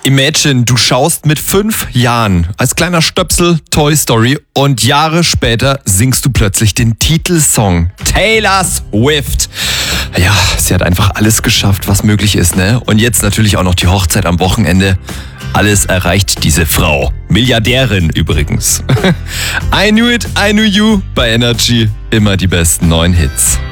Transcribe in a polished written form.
Imagine, du schaust mit 5 Jahren als kleiner Stöpsel Toy Story und Jahre später singst du plötzlich den Titelsong Taylor Swift. Ja, sie hat einfach alles geschafft, was möglich ist, ne? Und jetzt natürlich auch noch die Hochzeit am Wochenende. Alles erreicht diese Frau. Milliardärin übrigens. I Knew It, I Knew You bei Energy. Immer die besten neuen Hits.